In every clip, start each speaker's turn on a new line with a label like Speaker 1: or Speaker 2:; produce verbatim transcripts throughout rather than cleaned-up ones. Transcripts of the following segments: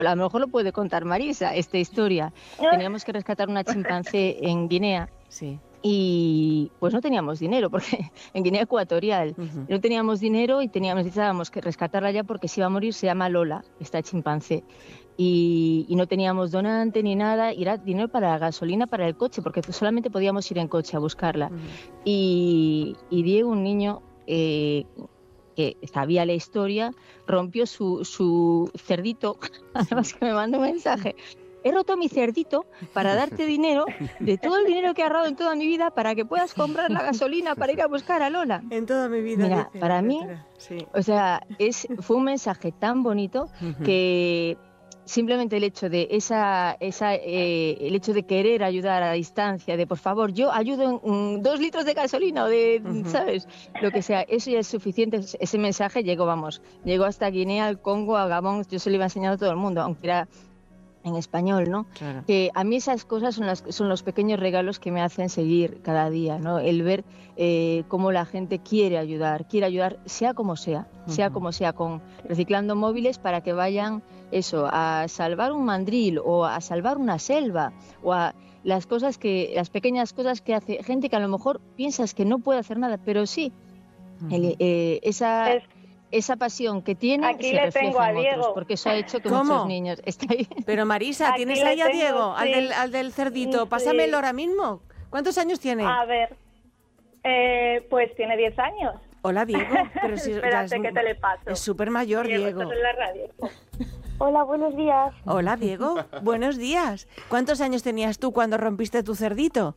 Speaker 1: a lo mejor lo puede contar Marisa, esta historia. Teníamos que rescatar una chimpancé en Guinea.
Speaker 2: Sí.
Speaker 1: Y pues no teníamos dinero, porque en Guinea Ecuatorial
Speaker 2: Uh-huh.
Speaker 1: no teníamos dinero y teníamos, necesitábamos que rescatarla ya porque se iba a morir. Se llama Lola, esta chimpancé. Y, y no teníamos donante ni nada, y era dinero para la gasolina para el coche, porque solamente podíamos ir en coche a buscarla.
Speaker 2: Uh-huh.
Speaker 1: Y, y Diego, un niño eh, que sabía la historia, rompió su, su cerdito, además que me mandó un mensaje. He roto mi cerdito para darte dinero, de todo el dinero que he ahorrado en toda mi vida, para que puedas comprar la gasolina para ir a buscar a Lola.
Speaker 2: En toda mi vida.
Speaker 1: Mira,
Speaker 2: dice,
Speaker 1: para mí,
Speaker 2: sí.
Speaker 1: o sea, es, fue un mensaje tan bonito uh-huh. que simplemente el hecho de esa, esa eh, el hecho de querer ayudar a distancia, de por favor, yo ayudo en um, dos litros de gasolina o de, uh-huh. ¿sabes? Lo que sea, eso ya es suficiente. Ese mensaje llegó, vamos, llegó hasta Guinea, al Congo, a Gabón. Yo se lo iba enseñando a todo el mundo, aunque era en español, ¿no?
Speaker 2: Claro.
Speaker 1: Que a mí esas cosas son, las, son los pequeños regalos que me hacen seguir cada día, ¿no? El ver eh, cómo la gente quiere ayudar, quiere ayudar, sea como sea, uh-huh. sea como sea, con reciclando móviles para que vayan, eso, a salvar un mandril o a salvar una selva, o a las cosas que, las pequeñas cosas que hace gente que a lo mejor piensas que no puede hacer nada, pero sí, uh-huh. el, eh, esa... Es... esa pasión que tiene
Speaker 3: Aquí
Speaker 1: se
Speaker 3: le
Speaker 1: refleja
Speaker 3: tengo a
Speaker 1: en otros,
Speaker 3: Diego.
Speaker 1: porque eso ha hecho que
Speaker 2: ¿Cómo?
Speaker 1: muchos niños estén...
Speaker 2: Pero Marisa,
Speaker 3: Aquí
Speaker 2: ¿tienes ahí a
Speaker 3: tengo,
Speaker 2: Diego,
Speaker 3: sí.
Speaker 2: al, del, al del cerdito?
Speaker 3: Sí.
Speaker 2: Pásamelo ahora mismo. ¿Cuántos años tiene?
Speaker 3: A ver, eh, pues tiene diez años.
Speaker 2: Hola, Diego. Pero si,
Speaker 3: Espérate
Speaker 2: es,
Speaker 3: que te le paso.
Speaker 2: Es súper mayor, Diego.
Speaker 3: Diego. Estás en la radio.
Speaker 4: Hola, buenos días.
Speaker 2: Hola, Diego. Buenos días. ¿Cuántos años tenías tú cuando rompiste tu cerdito?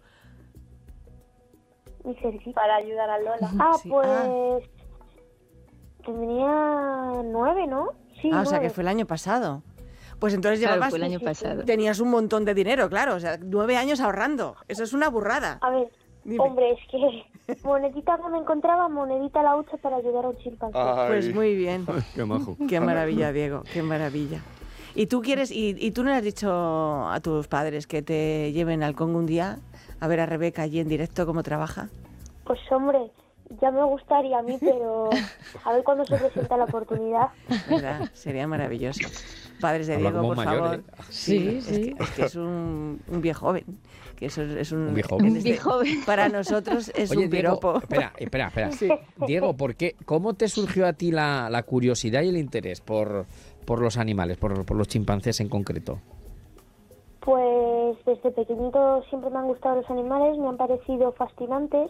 Speaker 4: Mi cerdito.
Speaker 3: Para ayudar a Lola.
Speaker 4: Ah,
Speaker 2: sí.
Speaker 4: pues...
Speaker 2: Ah.
Speaker 4: Tenía nueve, ¿no? Sí,
Speaker 2: ah,
Speaker 4: nueve.
Speaker 2: O sea, que fue el año pasado. Pues entonces
Speaker 1: claro,
Speaker 2: llevabas...
Speaker 1: fue el año pasado.
Speaker 2: Tenías un montón de dinero, claro. O sea, nueve años ahorrando. Eso es una burrada.
Speaker 4: A ver, Dime. hombre, es que monedita que me encontraba, monedita la hucha para ayudar a un chimpancé.
Speaker 5: Ay.
Speaker 2: Pues muy bien.
Speaker 5: Qué majo.
Speaker 2: Qué maravilla, Diego, qué maravilla. ¿Y tú quieres, y, y tú no le has dicho a tus padres que te lleven al Congo un día a ver a Rebeca allí en directo cómo trabaja?
Speaker 4: Pues hombre... Ya me gustaría a mí, pero a ver cuándo se presenta la oportunidad.
Speaker 2: ¿Verdad? Sería maravilloso. Padres de
Speaker 5: Habla
Speaker 2: Diego, por
Speaker 5: mayor,
Speaker 2: favor.
Speaker 5: ¿eh?
Speaker 2: Sí, sí. Es que es, que es un, un viejo joven. Que eso es un,
Speaker 5: un viejo joven.
Speaker 2: Este, para nosotros es
Speaker 5: Oye,
Speaker 2: un
Speaker 5: Diego,
Speaker 2: piropo.
Speaker 5: espera, espera, espera.
Speaker 2: Sí.
Speaker 5: Diego, ¿por qué, ¿cómo te surgió a ti la, la curiosidad y el interés por, por los animales, por, por los chimpancés en concreto?
Speaker 4: Pues desde pequeñito siempre me han gustado los animales, me han parecido fascinantes.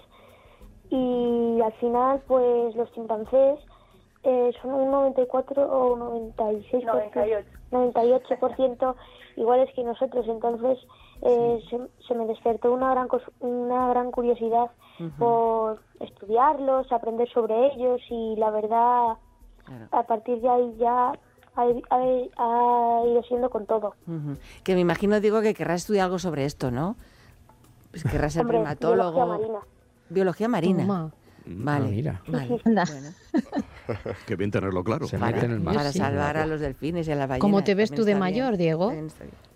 Speaker 4: Y al final, pues los chimpancés eh, son un noventa y cuatro o noventa y seis por ciento,
Speaker 3: noventa y ocho.
Speaker 4: noventa y ocho por ciento iguales que nosotros. Entonces eh, sí. se, se me despertó una gran una gran curiosidad uh-huh. por estudiarlos, aprender sobre ellos y la verdad, claro. a partir de ahí ya ha, ha, ha ido siendo con todo.
Speaker 2: Uh-huh. Que me imagino, digo, que querrás estudiar algo sobre esto, ¿no? Pues querrás ser
Speaker 4: Hombre,
Speaker 2: primatólogo.
Speaker 4: Biología marina.
Speaker 2: Biología marina.
Speaker 1: Toma.
Speaker 2: Vale,
Speaker 5: ah, mira.
Speaker 2: Vale. Bueno.
Speaker 6: Qué bien tenerlo claro.
Speaker 5: Se
Speaker 2: para,
Speaker 5: mete en el mar.
Speaker 2: para
Speaker 5: sí,
Speaker 2: salvar
Speaker 5: claro.
Speaker 2: a los delfines y a las ballenas.
Speaker 7: ¿Cómo te ves
Speaker 2: También
Speaker 7: tú de
Speaker 2: está
Speaker 7: mayor,
Speaker 2: bien.
Speaker 7: Diego?
Speaker 2: También está bien.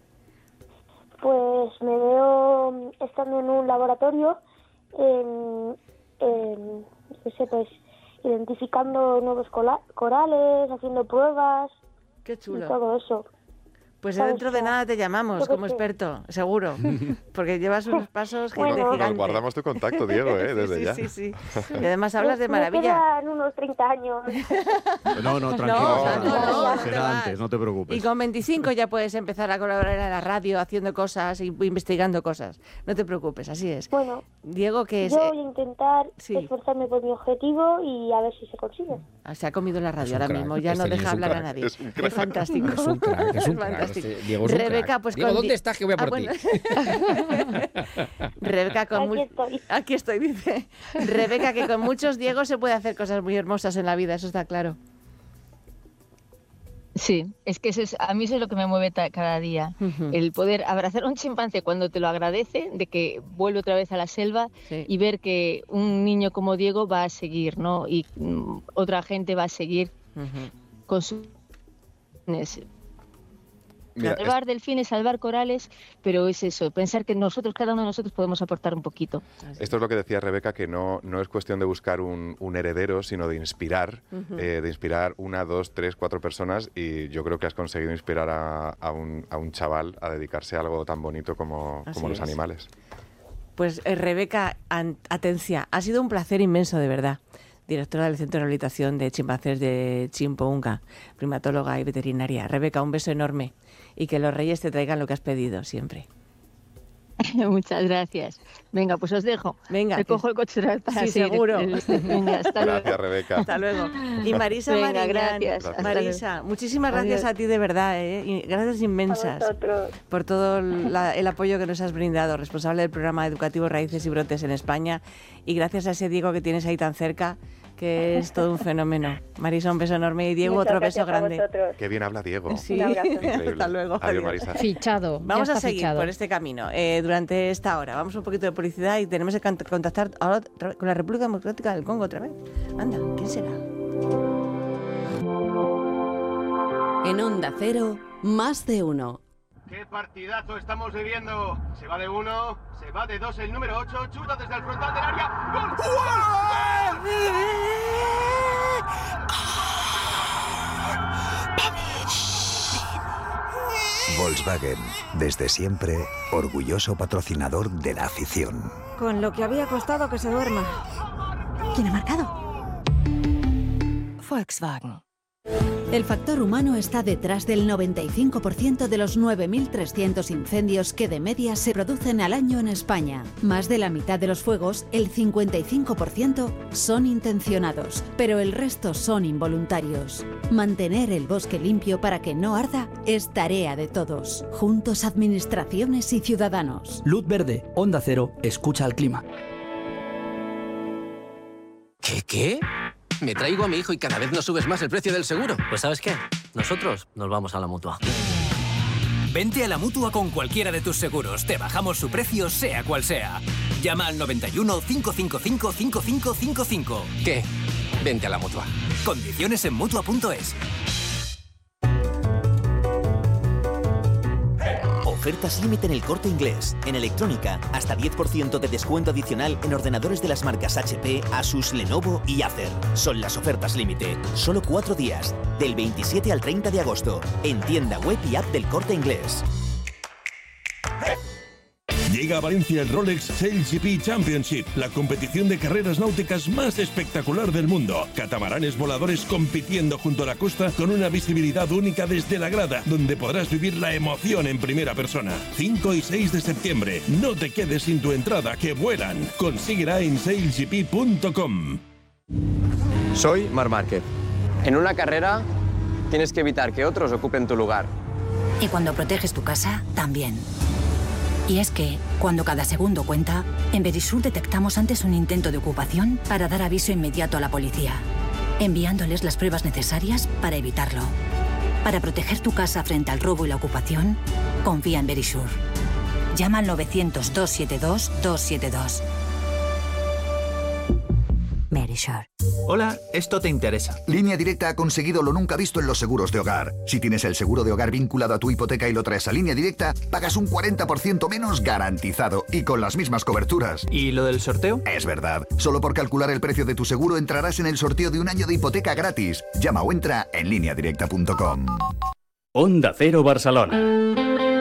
Speaker 4: Pues me veo estando en un laboratorio, en, en, no sé, pues identificando nuevos cola- corales, haciendo pruebas.
Speaker 2: Qué chulo.
Speaker 4: Y todo eso.
Speaker 2: Pues dentro de nada te llamamos como experto, seguro, porque llevas unos pasos
Speaker 4: bueno,
Speaker 2: gigantes.
Speaker 5: Nos guardamos tu contacto, Diego, ¿eh? Desde
Speaker 2: sí,
Speaker 5: ya.
Speaker 2: Sí, sí, sí. Y además hablas de
Speaker 4: me
Speaker 2: maravilla.
Speaker 4: Me quedan unos treinta años.
Speaker 6: No, no, tranquilo.
Speaker 2: No, no, no,
Speaker 6: será
Speaker 2: no
Speaker 6: antes, no te preocupes.
Speaker 2: Y con veinticinco ya puedes empezar a colaborar en la radio, haciendo cosas y investigando cosas. No te preocupes, así es.
Speaker 4: Bueno,
Speaker 2: Diego, que es...
Speaker 4: yo voy a intentar
Speaker 2: sí.
Speaker 4: esforzarme por mi objetivo y a ver si se consigue.
Speaker 2: Se ha comido la radio ahora
Speaker 5: crack.
Speaker 2: mismo, ya
Speaker 5: este
Speaker 2: no deja hablar
Speaker 5: crack.
Speaker 2: a nadie.
Speaker 5: Es, un
Speaker 2: es fantástico.
Speaker 5: Es un crack, es un crack.
Speaker 2: fantástico.
Speaker 5: Este Diego es un
Speaker 2: Rebeca,
Speaker 5: crack.
Speaker 2: pues
Speaker 5: Diego,
Speaker 2: con
Speaker 5: ¿dónde
Speaker 2: di-
Speaker 5: estás que voy a por
Speaker 2: ah,
Speaker 5: ti?
Speaker 2: Bueno. Rebeca, con
Speaker 4: Aquí
Speaker 2: mu-
Speaker 4: estoy.
Speaker 2: Aquí estoy, dice. Rebeca, que con muchos Diego se puede hacer cosas muy hermosas en la vida, eso está claro.
Speaker 1: Sí, es que eso es, a mí eso es lo que me mueve ta- cada día,
Speaker 2: Uh-huh.
Speaker 1: el poder abrazar a un chimpancé cuando te lo agradece, de que vuelve otra vez a la selva
Speaker 2: Sí.
Speaker 1: y ver que un niño como Diego va a seguir, ¿no? Y mm, otra gente va a seguir
Speaker 2: Uh-huh.
Speaker 1: con sus...
Speaker 7: Mira,
Speaker 1: salvar
Speaker 7: es-
Speaker 1: delfines, salvar corales, pero es eso, pensar que nosotros, cada uno de nosotros podemos aportar un poquito.
Speaker 7: Esto es lo que decía Rebeca, que no, no es cuestión de buscar un, un heredero, sino de inspirar,
Speaker 2: Ujú.
Speaker 7: eh, de inspirar una, dos, tres, cuatro personas, y yo creo que has conseguido inspirar a, a un, a un chaval a dedicarse a algo tan bonito como,
Speaker 2: Así
Speaker 7: como los
Speaker 2: es.
Speaker 7: animales.
Speaker 2: Pues eh, Rebeca An- Atencia, ha sido un placer inmenso, de verdad. Directora del Centro de Rehabilitación de Chimpancés de Chimpounga, primatóloga y veterinaria. Rebeca, un beso enorme y que los reyes te traigan lo que has pedido siempre.
Speaker 1: Muchas gracias. Venga, pues os dejo.
Speaker 2: Venga.
Speaker 1: Me
Speaker 2: que-
Speaker 1: cojo el coche otra vez para
Speaker 2: Sí,
Speaker 1: seguir
Speaker 2: seguro.
Speaker 1: el- el- Venga, hasta luego.
Speaker 7: Gracias, Rebeca.
Speaker 2: Hasta luego. Y Marisa
Speaker 1: Venga,
Speaker 2: Mariñán.
Speaker 1: gracias. Hasta
Speaker 2: Marisa, muchísimas
Speaker 1: Adiós.
Speaker 2: gracias a ti de verdad, ¿eh? Y gracias
Speaker 3: A
Speaker 2: inmensas
Speaker 3: vosotros.
Speaker 2: por todo la- el apoyo que nos has brindado, responsable del programa educativo Raíces y Brotes en España, y gracias a ese Diego que tienes ahí tan cerca, que es todo un fenómeno. Marisa, un beso enorme, y Diego,
Speaker 3: Muchas
Speaker 2: otro beso
Speaker 3: gracias a
Speaker 2: grande.
Speaker 3: vosotros.
Speaker 7: Qué bien habla Diego.
Speaker 2: Sí.
Speaker 3: Un abrazo.
Speaker 7: Increíble.
Speaker 2: Hasta luego.
Speaker 7: Adiós,
Speaker 2: Adiós.
Speaker 7: Marisa.
Speaker 8: Fichado.
Speaker 2: Vamos
Speaker 8: ya
Speaker 2: a
Speaker 8: está
Speaker 2: seguir
Speaker 8: fichado.
Speaker 2: por este camino eh, durante esta hora. Vamos un poquito de publicidad y tenemos que cont- contactar ahora otra vez con la República Democrática del Congo otra vez. Anda, ¿quién será?
Speaker 9: En Onda Cero, más de uno.
Speaker 10: ¡Qué partidazo estamos viviendo! Se va de uno, se va de dos el número ocho, chuta desde el frontal del área. ¡Gol!
Speaker 11: Volkswagen, desde siempre, orgulloso patrocinador de la afición.
Speaker 12: Con lo que había costado que se duerma.
Speaker 9: ¿Quién ha marcado? Volkswagen. El factor humano está detrás del noventa y cinco por ciento de los nueve mil trescientos incendios que de media se producen al año en España. Más de la mitad de los fuegos, el cincuenta y cinco por ciento, son intencionados, pero el resto son involuntarios. Mantener el bosque limpio para que no arda es tarea de todos. Juntos, administraciones y ciudadanos.
Speaker 13: Luz verde, Onda Cero, escucha al clima.
Speaker 14: ¿Qué, qué? Me traigo a mi hijo y cada vez nos subes más el precio del seguro. Pues ¿sabes qué? Nosotros nos vamos a la Mutua.
Speaker 15: Vente a la Mutua con cualquiera de tus seguros. Te bajamos su precio, sea cual sea. Llama al noventa y uno, cinco cinco cinco, cinco cinco cinco cinco.
Speaker 14: ¿Qué? Vente a la Mutua.
Speaker 15: Condiciones en Mutua punto es.
Speaker 16: Ofertas límite en El Corte Inglés. En electrónica, hasta diez por ciento de descuento adicional en ordenadores de las marcas H P, Asus, Lenovo y Acer. Son las ofertas límite. Solo cuatro días, del veintisiete al treinta de agosto. En tienda web y app del Corte Inglés.
Speaker 17: Llega a Valencia el Rolex Sails G P Championship, la competición de carreras náuticas más espectacular del mundo. Catamaranes voladores compitiendo junto a la costa con una visibilidad única desde la grada, donde podrás vivir la emoción en primera persona. cinco y seis de septiembre. No te quedes sin tu entrada, que vuelan. Consíguela en sails g p punto com.
Speaker 18: Soy Marc Márquez. En una carrera tienes que evitar que otros ocupen tu lugar.
Speaker 19: Y cuando proteges tu casa, también. Y es que, cuando cada segundo cuenta, en Verisur detectamos antes un intento de ocupación para dar aviso inmediato a la policía, enviándoles las pruebas necesarias para evitarlo. Para proteger tu casa frente al robo y la ocupación, confía en Verisur. Llama al novecientos, doscientos setenta y dos, doscientos setenta y dos. Verisur.
Speaker 20: Hola, esto te interesa.
Speaker 11: Línea Directa ha conseguido lo nunca visto en los seguros de hogar. Si tienes el seguro de hogar vinculado a tu hipoteca y lo traes a Línea Directa, pagas un cuarenta por ciento menos garantizado y con las mismas coberturas.
Speaker 20: ¿Y lo del sorteo?
Speaker 11: Es verdad. Solo por calcular el precio de tu seguro entrarás en el sorteo de un año de hipoteca gratis. Llama o entra en línea directa punto com.
Speaker 21: Onda Cero Barcelona.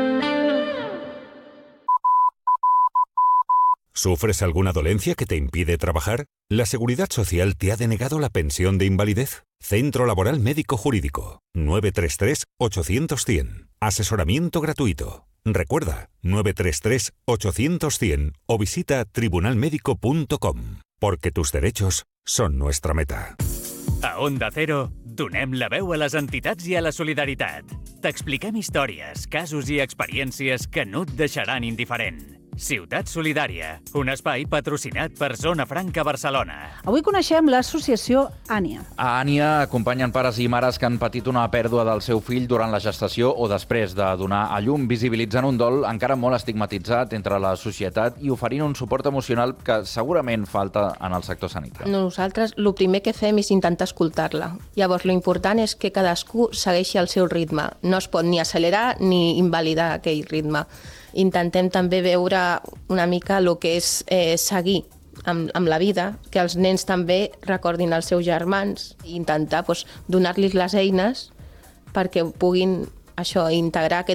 Speaker 22: ¿Sufres alguna dolencia que te impide trabajar? ¿La Seguridad Social te ha denegado la pensión de invalidez? Centro Laboral Médico Jurídico. nueve tres tres, ocho cero cero, cien. Asesoramiento gratuito. Recuerda, nueve tres tres, ocho cero cero, cien o visita tribunal médico punto com. Porque tus derechos son nuestra meta.
Speaker 21: A Onda Cero, donem la veu a les entitats i a la solidaritat. T'expliquem històries, casos i experiències que no et deixaran indiferent. Ciutat Solidària, un espai patrocinat per Zona Franca Barcelona.
Speaker 6: Avui coneixem l'associació Ània.
Speaker 8: A Ània acompanyen pares i mares que han patit una pèrdua del seu fill durant la gestació o després de donar a llum, visibilitzant un dol encara molt estigmatitzat entre la societat i oferint un suport emocional que segurament falta en el sector sanitari.
Speaker 23: Nosaltres el primer que fem és intentar escoltar-la. Llavors, lo important és que cadascú segueixi el seu ritme. No es pot ni accelerar ni invalidar aquell ritme. Intentem també veure una mica el que és eh, seguir amb, amb la vida, que els nens també recordin els seus germans i intentar doncs, donar-los les eines perquè puguin això, integrar aquest